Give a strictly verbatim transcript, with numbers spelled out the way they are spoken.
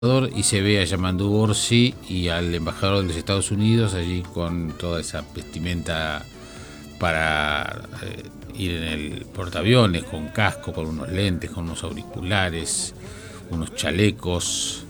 y se ve a Yamandu Orsi y al embajador de los Estados Unidos allí con toda esa vestimenta para eh, ir en el portaaviones, con casco, con unos lentes, con unos auriculares, unos chalecos,